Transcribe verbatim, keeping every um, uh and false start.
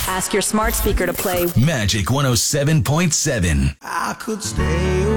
Ask your smart speaker to play Magic one oh seven point seven. I could stay